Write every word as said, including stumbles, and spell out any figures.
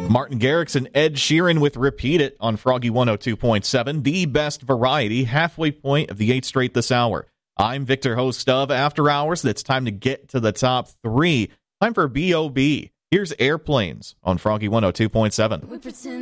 Martin Garrix and Ed Sheeran with Repeat It on Froggy one oh two point seven, the best variety, halfway point of the eight straight this hour. I'm Victor, host of After Hours. It's time to get to the top three. Time for B O B. Here's Airplanes on Froggy one oh two point seven.